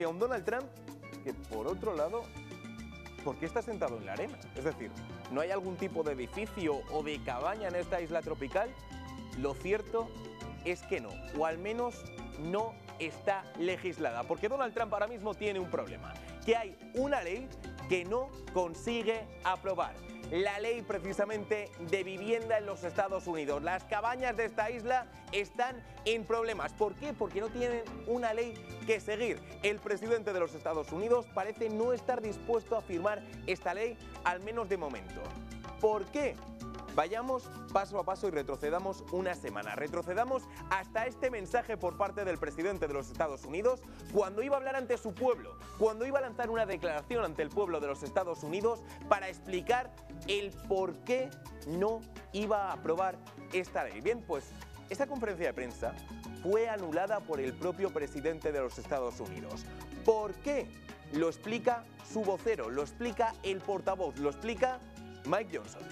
a un Donald Trump que, por otro lado, ¿por qué está sentado en la arena? Es decir, ¿no hay algún tipo de edificio o de cabaña en esta isla tropical? Lo cierto es que no, o al menos no está legislada, porque Donald Trump ahora mismo tiene un problema, que hay una ley que no consigue aprobar. La ley precisamente de vivienda en los Estados Unidos. Las cabañas de esta isla están en problemas. ¿Por qué? Porque no tienen una ley que seguir. El presidente de los Estados Unidos parece no estar dispuesto a firmar esta ley, al menos de momento. ¿Por qué? Vayamos paso a paso y retrocedamos una semana. Retrocedamos hasta este mensaje por parte del presidente de los Estados Unidos cuando iba a hablar ante su pueblo, cuando iba a lanzar una declaración ante el pueblo de los Estados Unidos para explicar el por qué no iba a aprobar esta ley. Bien, pues esta conferencia de prensa fue anulada por el propio presidente de los Estados Unidos. ¿Por qué? Lo explica su vocero, lo explica el portavoz, lo explica Mike Johnson.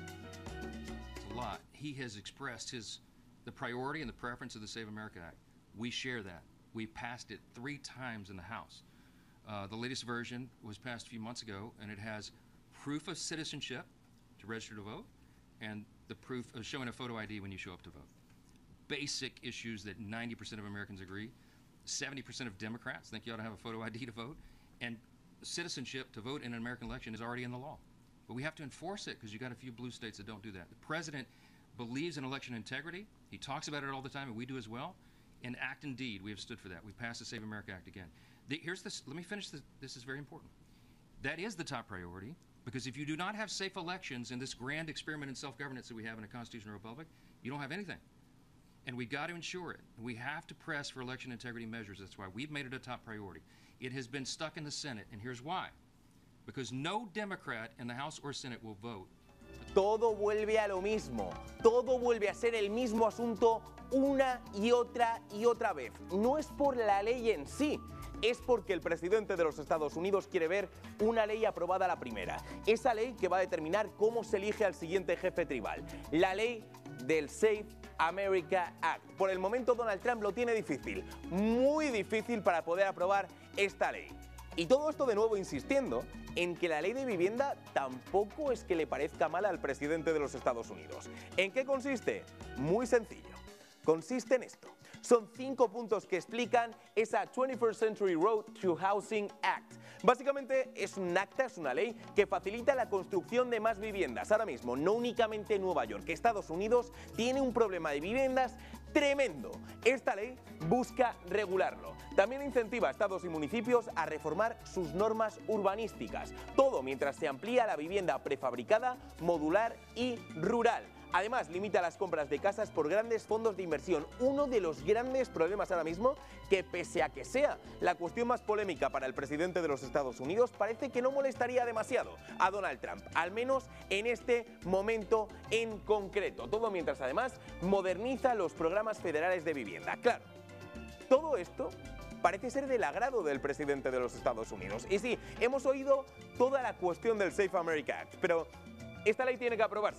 Lot. He has expressed the priority and the preference of the Save America Act. We share that. We passed it 3 times in the House. The latest version was passed a few months ago, and it has proof of citizenship to register to vote, and the proof of showing a photo ID when you show up to vote. Basic issues that 90% of Americans agree. 70% of Democrats think you ought to have a photo ID to vote, and citizenship to vote in an American election is already in the law. But we have to enforce it because you've got a few blue states that don't do that. The president believes in election integrity. He talks about it all the time, and we do as well. In act and deed, we have stood for that. We passed the Save America Act again. Let me finish this. This is very important. That is the top priority, because if you do not have safe elections in this grand experiment in self-governance that we have in a constitutional republic, you don't have anything. And we've got to ensure it. We have to press for election integrity measures. That's why we've made it a top priority. It has been stuck in the Senate, and here's why. Because no Democrat in the House or Senate will vote. Todo vuelve a lo mismo, todo vuelve a ser el mismo asunto una y otra vez. No es por la ley en sí, es porque el presidente de los Estados Unidos quiere ver una ley aprobada a la primera. Esa ley que va a determinar cómo se elige al siguiente jefe tribal. La ley del Save America Act. Por el momento Donald Trump lo tiene difícil, muy difícil para poder aprobar esta ley. Y todo esto de nuevo insistiendo en que la ley de vivienda tampoco es que le parezca mala al presidente de los Estados Unidos. ¿En qué consiste? Muy sencillo. Consiste en esto. Son 5 puntos que explican esa 21st Century Road to Housing Act. Básicamente es un acta, es una ley que facilita la construcción de más viviendas. Ahora mismo, no únicamente en Nueva York, Estados Unidos tiene un problema de viviendas tremendo. Esta ley busca regularlo. También incentiva a estados y municipios a reformar sus normas urbanísticas. Todo mientras se amplía la vivienda prefabricada, modular y rural. Además, limita las compras de casas por grandes fondos de inversión. Uno de los grandes problemas ahora mismo, que pese a que sea la cuestión más polémica para el presidente de los Estados Unidos, parece que no molestaría demasiado a Donald Trump, al menos en este momento en concreto. Todo mientras además moderniza los programas federales de vivienda. Claro, todo esto parece ser del agrado del presidente de los Estados Unidos. Y sí, hemos oído toda la cuestión del Save America Act, pero esta ley tiene que aprobarse.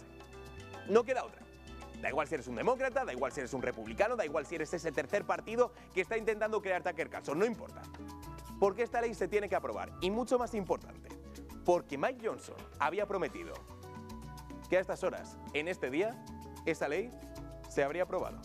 No queda otra. Da igual si eres un demócrata, da igual si eres un republicano, da igual si eres ese tercer partido que está intentando crear Tucker Carlson, no importa. Porque esta ley se tiene que aprobar. Y mucho más importante, porque Mike Johnson había prometido que a estas horas, en este día, esa ley se habría aprobado.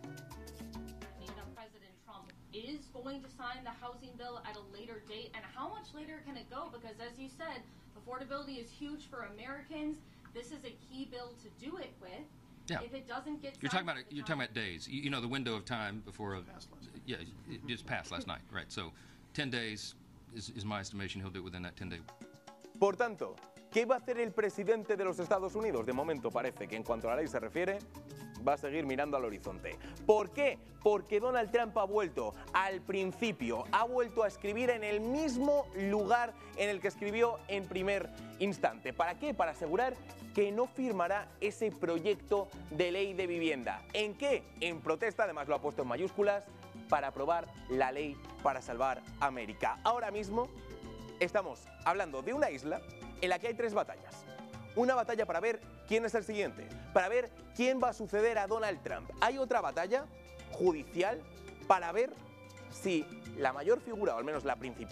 Is going to sign the housing bill at a later date, and how much later can it go? Because as you said, affordability is huge for Americans. This is a key bill to do it with. Yeah. If it doesn't get You're talking about days. You know the window of time before yeah, it just passed last night, right? So 10 days is my estimation. He'll do it within that 10-day. Por tanto, ¿qué va a hacer el presidente de los Estados Unidos? De momento parece que en cuanto a la ley se refiere, va a seguir mirando al horizonte. ¿Por qué? Porque Donald Trump ha vuelto al principio, ha vuelto a escribir en el mismo lugar en el que escribió en primer instante. ¿Para qué? Para asegurar que no firmará ese proyecto de ley de vivienda. ¿En qué? En protesta, además lo ha puesto en mayúsculas, para aprobar la ley para salvar América. Ahora mismo estamos hablando de una isla en la que hay 3 batallas. Una batalla para ver quién es el siguiente, para ver quién va a suceder a Donald Trump. Hay otra batalla judicial para ver si la mayor figura, o al menos la principal,